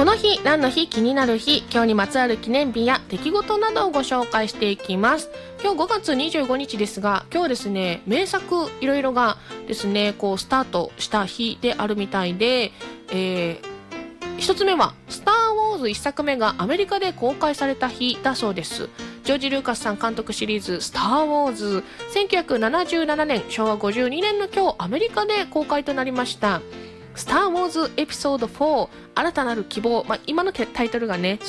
この日、何の日、気になる日、今日にまつわる記念日や出来事などをご紹介していきます。今日5月25日ですが、今日ですね、名作いろいろがですね、スタートした日であるみたいで、一つ目はスター・ウォーズ1作目がアメリカで公開された日だそうです。ジョージ・ルーカスさん監督シリーズスター・ウォーズ、1977年昭和52年の今日アメリカで公開となりました。スター・ウォーズエピソード4新たなる希望、今のタイトルがね